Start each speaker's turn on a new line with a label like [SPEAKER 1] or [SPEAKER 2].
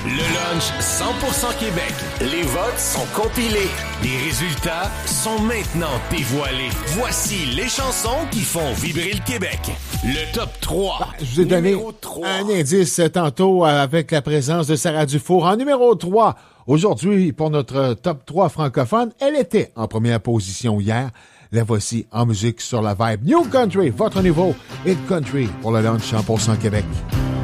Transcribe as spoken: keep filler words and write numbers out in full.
[SPEAKER 1] Le lunch cent pour cent Québec. Les votes sont compilés. Les résultats sont maintenant dévoilés. Voici les chansons qui font vibrer le Québec. Le top trois.
[SPEAKER 2] Ah, je vous ai donné un indice tantôt avec la présence de Sarah Dufour. En numéro trois, aujourd'hui, pour notre top trois francophone, elle était en première position hier. La voici en musique sur la vibe New Country, votre niveau Hit Country pour le lunch cent pour cent Québec.